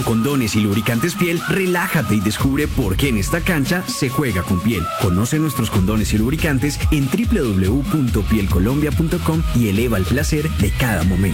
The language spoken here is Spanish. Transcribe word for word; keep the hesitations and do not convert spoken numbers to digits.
condones y lubricantes Piel, relájate y descubre por qué en esta cancha se juega con piel. Conoce nuestros condones y lubricantes en doble u doble u doble u punto piel colombia punto com y eleva el placer de cada momento.